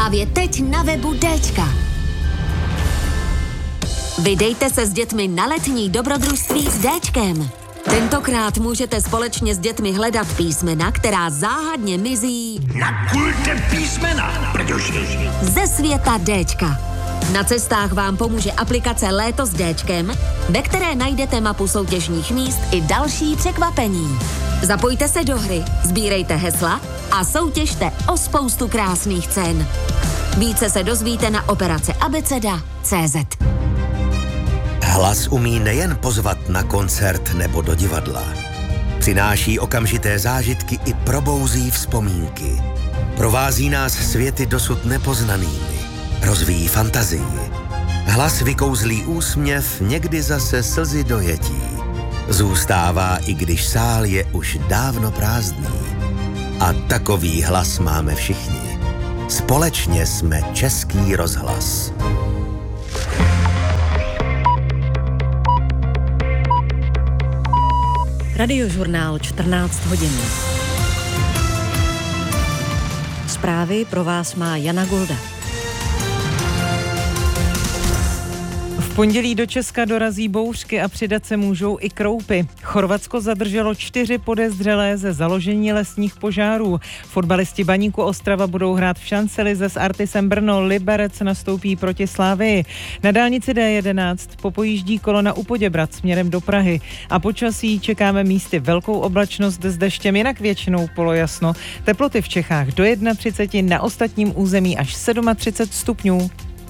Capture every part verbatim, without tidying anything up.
Právě teď na webu Déčka. Vydejte se s dětmi na letní dobrodružství s Déčkem. Tentokrát můžete společně s dětmi hledat písmena, která záhadně mizí na kulte písmena, protože ze světa Déčka. Na cestách vám pomůže aplikace Léto s Déčkem, ve které najdete mapu soutěžních míst i další překvapení. Zapojte se do hry, sbírejte hesla a soutěžte o spoustu krásných cen. Více se dozvíte na operace abeceda tečka cé zet. Hlas umí nejen pozvat na koncert nebo do divadla. Přináší okamžité zážitky i probouzí vzpomínky. Provází nás světy dosud nepoznanými. Rozvíjí fantazii. Hlas vykouzlí úsměv, někdy zase slzy dojetí. Zůstává, i když sál je už dávno prázdný. A takový hlas máme všichni. Společně jsme Český rozhlas. Radiožurnál čtrnáct hodin. Zprávy pro vás má Jana Golda. V pondělí do Česka dorazí bouřky a přidat se můžou i kroupy. Chorvatsko zadrželo čtyři podezřelé ze založení lesních požárů. Fotbalisti Baníku Ostrava budou hrát v šancelize s Artisem Brno. Liberec nastoupí proti Slavii. Na dálnici dé jedenáct popojíždí kolona u Poděbrad směrem do Prahy. A počasí čekáme místy velkou oblačnost s deštěm, jinak většinou polojasno. Teploty v Čechách do třicet jedna, na ostatním území až třicet sedm stupňů.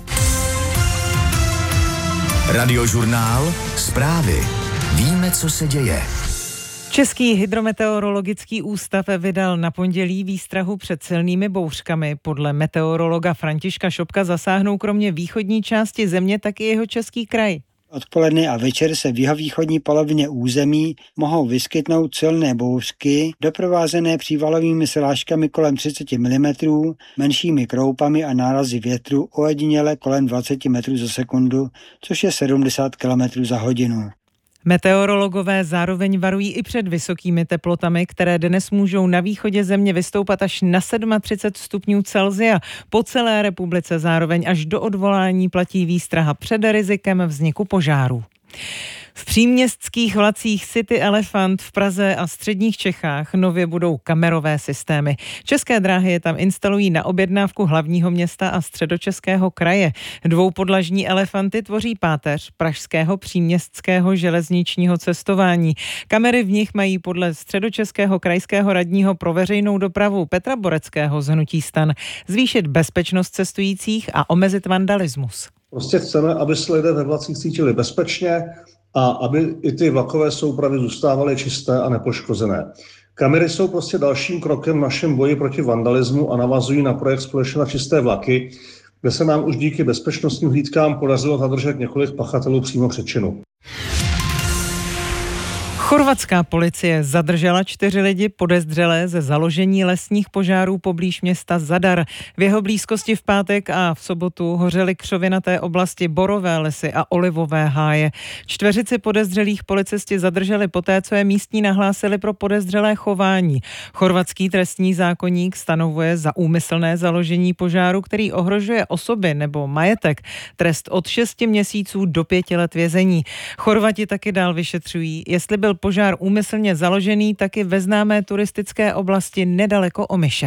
Radiožurnál, zprávy. Víme, co se děje. Český hydrometeorologický ústav vydal na pondělí výstrahu před silnými bouřkami. Podle meteorologa Františka Šopka zasáhnou kromě východní části země taky jeho český kraj. Odpoledne a večer se v jihovýchodní polovině území mohou vyskytnout silné bouřky, doprovázené přívalovými srážkami kolem třicet milimetrů, menšími kroupami a nárazy větru ojediněle kolem dvacet metrů za sekundu, což je sedmdesát kilometrů za hodinu. Meteorologové zároveň varují i před vysokými teplotami, které dnes můžou na východě země vystoupat až na třicet sedm stupňů Celsia. Po celé republice zároveň až do odvolání platí výstraha před rizikem vzniku požáru. V příměstských vlacích City Elephant v Praze a středních Čechách nově budou kamerové systémy. České dráhy je tam instalují na objednávku hlavního města a středočeského kraje. Dvoupodlažní elefanty tvoří páteř pražského příměstského železničního cestování. Kamery v nich mají podle středočeského krajského radního pro veřejnou dopravu Petra Boreckého z hnutí STAN zvýšit bezpečnost cestujících a omezit vandalismus. Prostě chceme, aby se lidé ve vlacích cítili bezpečně a aby i ty vlakové soupravy zůstávaly čisté a nepoškozené. Kamery jsou prostě dalším krokem v našem boji proti vandalismu a navazují na projekt Společně na čisté vlaky, kde se nám už díky bezpečnostním hlídkám podařilo zadržet několik pachatelů přímo před činu. Chorvatská policie zadržela čtyři lidi podezřelé ze založení lesních požárů poblíž města Zadar. V jeho blízkosti v pátek a v sobotu hořely křovinaté oblasti borové lesy a olivové háje. Čtveřici podezřelých policisti zadrželi poté, co je místní nahlásili pro podezřelé chování. Chorvatský trestní zákoník stanovuje za úmyslné založení požáru, který ohrožuje osoby nebo majetek, trest od šesti měsíců do pěti let vězení. Chorvati taky dál vyšetřují, jestli byl požár úmyslně založený taky ve známé turistické oblasti nedaleko Omiše.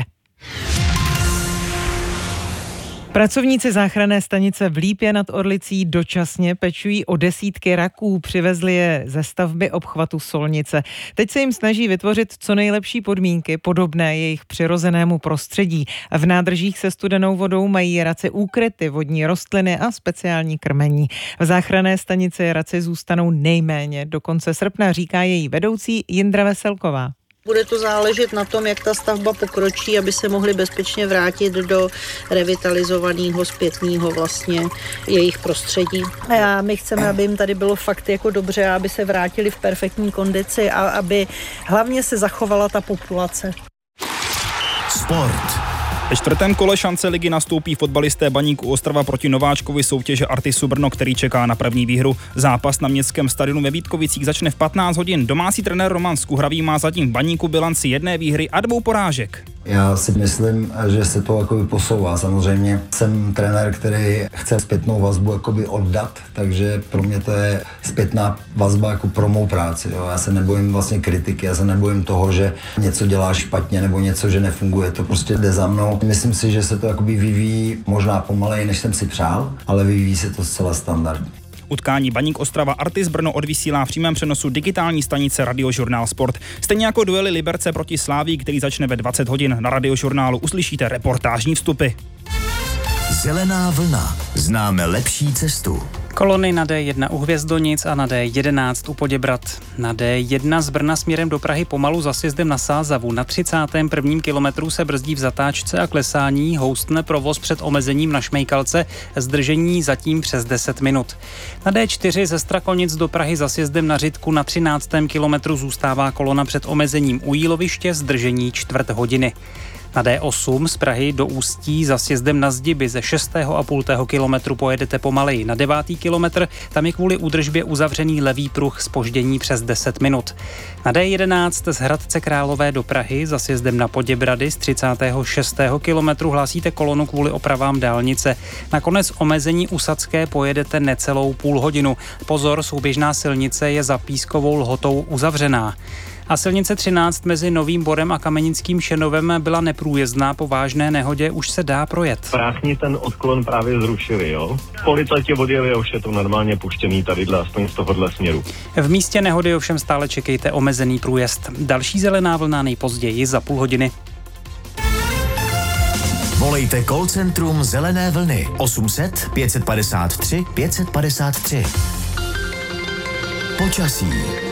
Pracovníci záchranné stanice v Lípě nad Orlicí dočasně pečují o desítky raků, přivezli je ze stavby obchvatu Solnice. Teď se jim snaží vytvořit co nejlepší podmínky, podobné jejich přirozenému prostředí. V nádržích se studenou vodou mají raci úkryty, vodní rostliny a speciální krmení. V záchranné stanici raci zůstanou nejméně do konce srpna, říká její vedoucí Jindra Veselková. Bude to záležet na tom, jak ta stavba pokročí, aby se mohli bezpečně vrátit do revitalizovaného zpětného vlastně jejich prostředí. A my chceme, aby jim tady bylo fakt jako dobře, aby se vrátili v perfektní kondici a aby hlavně se zachovala ta populace. Sport. Ve čtvrtém kole šance ligy nastoupí fotbalisté Baníku Ostrava proti nováčkovi soutěže Artisu Brno, který čeká na první výhru. Zápas na městském stadionu ve Vítkovicích začne v patnáct hodin. Domácí trenér Roman Skuhravý má zatím v Baníku bilanci jedné výhry a dvou porážek. Já si myslím, že se to jakoby posouvá. Samozřejmě jsem trenér, který chce zpětnou vazbu jakoby oddat, takže pro mě to je zpětná vazba jako pro mou práci. Jo. Já se nebojím vlastně kritiky, já se nebojím toho, že něco děláš špatně nebo něco, že nefunguje. To prostě jde za mnou. Myslím si, že se to jakoby vyvíjí možná pomaleji, než jsem si přál, ale vyvíjí se to zcela standardně. Utkání Baník Ostrava Artis Brno odvysílá v přímém přenosu digitální stanice Radiožurnál Sport. Stejně jako duely Liberce proti Slávii, který začne ve dvacet hodin. Na Radiožurnálu uslyšíte reportážní vstupy. Zelená vlna. Známe lepší cestu. Kolony na D jedna u Hvězdonic a na D jedenáct u Poděbrad. Na D jedna z Brna směrem do Prahy pomalu za sjezdem na Sázavu. Na třicátém prvním kilometru se brzdí v zatáčce a klesání, houstne provoz před omezením na Šmejkalce, zdržení zatím přes deset minut. Na D čtyři ze Strakonic do Prahy za sjezdem na Řitku na třináctém kilometru zůstává kolona před omezením u Jíloviště, zdržení čtvrt hodiny. Na D osm z Prahy do Ústí za sjezdem na Zdiby ze šestého a půl kilometru pojedete pomaleji. Na devátý kilometr tam je kvůli údržbě uzavřený levý pruh, zpoždění přes deset minut. Na D jedenáct z Hradce Králové do Prahy za sjezdem na Poděbrady z třicátého šestého kilometru hlásíte kolonu kvůli opravám dálnice. Nakonec omezení u Sadské pojedete necelou půl hodinu. Pozor, souběžná silnice je za Pískovou Lhotou uzavřená. A silnice třináct mezi Novým Borem a Kamenickým Šenovem byla neprůjezdná, po vážné nehodě už se dá projet. Práchni ten odklon právě zrušili, jo? Policajti odjeli, už je to normálně puštěný tadyhle, aspoň z tohohle směru. V místě nehody ovšem stále čekejte omezený průjezd. Další zelená vlna nejpozději za půl hodiny. Volejte call centrum Zelené vlny osm set pět padesát tři pět padesát tři. Počasí.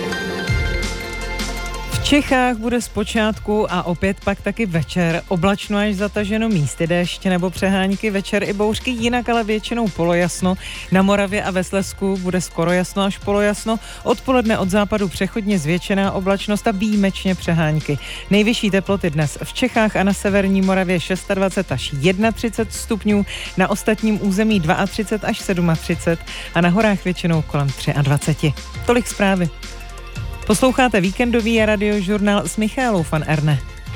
V Čechách bude zpočátku a opět pak taky večer oblačno až zataženo, místy déšť nebo přehánky, večer i bouřky, jinak ale většinou polojasno. Na Moravě a ve Slezsku bude skoro jasno až polojasno, odpoledne od západu přechodně zvětšená oblačnost a výjimečně přehánky. Nejvyšší teploty dnes v Čechách a na severní Moravě dvacet šest až třicet jedna stupňů, na ostatním území třicet dva až třicet sedm a na horách většinou kolem dvacet tři. Tolik zprávy. Posloucháte víkendový radiožurnál s Michálou van Erne.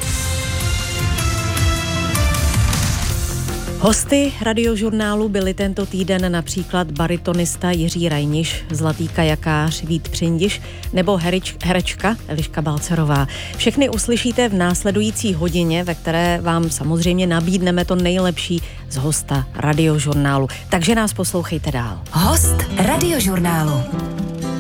Hosty radiožurnálu byli tento týden například baritonista Jiří Rajniš, zlatý kajakář Vít Přindiš nebo herič, herečka Eliška Balcerová. Všechny uslyšíte v následující hodině, ve které vám samozřejmě nabídneme to nejlepší z hosta radiožurnálu. Takže nás poslouchejte dál. Host radiožurnálu.